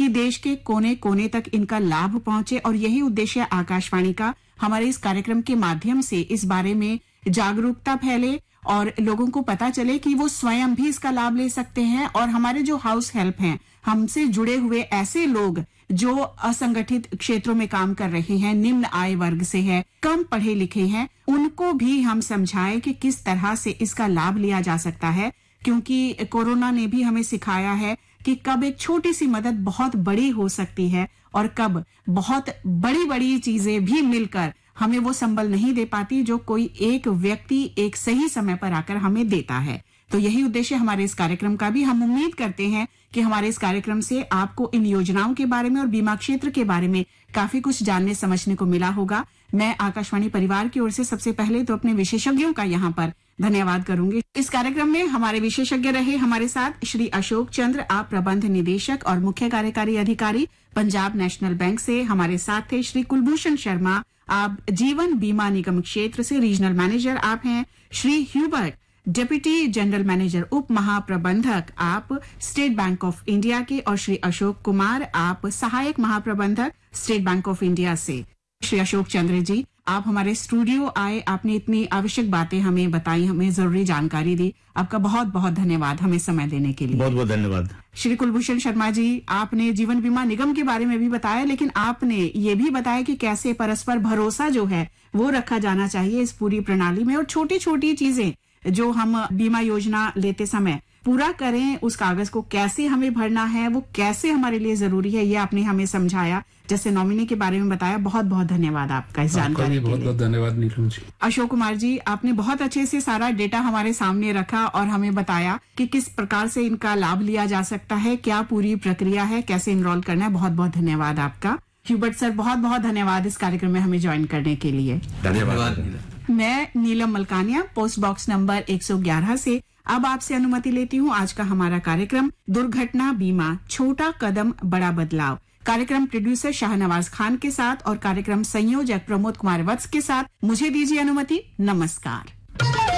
कि देश के कोने कोने तक इनका लाभ पहुंचे, और यही उद्देश्य आकाशवाणी का हमारे इस कार्यक्रम के माध्यम से इस बारे में जागरूकता फैले और लोगों को पता चले कि वो स्वयं भी इसका लाभ ले सकते हैं। और हमारे जो हाउस हेल्प हैं, हमसे जुड़े हुए ऐसे लोग जो असंगठित क्षेत्रों में काम कर रहे हैं, निम्न आय वर्ग से है, कम पढ़े लिखे हैं, उनको भी हम समझाएं कि किस तरह से इसका लाभ लिया जा सकता है। क्योंकि कोरोना ने भी हमें सिखाया है कि कब एक छोटी सी मदद बहुत बड़ी हो सकती है और कब बहुत बड़ी बड़ी चीजें भी मिलकर हमें वो संबल नहीं दे पाती जो कोई एक व्यक्ति एक सही समय पर आकर हमें देता है। तो यही उद्देश्य हमारे इस कार्यक्रम का भी। हम उम्मीद करते हैं कि हमारे इस कार्यक्रम से आपको इन योजनाओं के बारे में और बीमा क्षेत्र के बारे में काफी कुछ जानने समझने को मिला होगा। मैं आकाशवाणी परिवार की ओर से सबसे पहले तो अपने विशेषज्ञों का यहाँ पर धन्यवाद करूंगी। इस कार्यक्रम में हमारे विशेषज्ञ रहे हमारे साथ श्री अशोक चंद्र, आप प्रबंध निदेशक और मुख्य कार्यकारी अधिकारी पंजाब नेशनल बैंक से। हमारे साथ थे श्री कुलभूषण शर्मा, आप जीवन बीमा निगम क्षेत्र से रीजनल मैनेजर आप हैं। Shri Hubert, deputy general manager उप महाप्रबंधक आप स्टेट बैंक ऑफ इंडिया के, और श्री अशोक कुमार, आप सहायक महाप्रबंधक स्टेट बैंक ऑफ इंडिया से। श्री अशोक चंद्र जी, आप हमारे स्टूडियो आए, आपने इतनी आवश्यक बातें हमें बताई, हमें जरूरी जानकारी दी, आपका बहुत बहुत धन्यवाद हमें समय देने के लिए। बहुत बहुत धन्यवाद। श्री कुलभूषण शर्मा जी, आपने जीवन बीमा निगम के बारे में भी बताया, लेकिन आपने ये भी बताया कि कैसे परस्पर भरोसा जो है वो रखा जाना चाहिए इस पूरी प्रणाली में, और छोटी छोटी चीजें जो हम बीमा योजना लेते समय पूरा करें, उस कागज को कैसे हमें भरना है, वो कैसे हमारे लिए जरूरी है, ये आपने हमें समझाया। जैसे नॉमिनी के बारे में बताया, बहुत बहुत धन्यवाद आपका इस जानकारी के लिए। बहुत बहुत धन्यवाद नीलम जी। अशोक कुमार जी, आपने बहुत अच्छे से सारा डेटा हमारे सामने रखा और हमें बताया कि किस प्रकार से इनका लाभ लिया जा सकता है, क्या पूरी प्रक्रिया है, कैसे इनरोल करना है। बहुत बहुत धन्यवाद आपका। ह्यूबर्ट सर, बहुत बहुत धन्यवाद इस कार्यक्रम में हमें ज्वाइन करने के लिए। धन्यवाद। मैं नीलम मलकानिया, पोस्ट बॉक्स नंबर 111 से अब आपसे अनुमति लेती हूँ। आज का हमारा कार्यक्रम दुर्घटना बीमा, छोटा कदम बड़ा बदलाव, कार्यक्रम प्रोड्यूसर शाहनवाज खान के साथ और कार्यक्रम संयोजक प्रमोद कुमार वत्स के साथ मुझे दीजिए अनुमति। नमस्कार।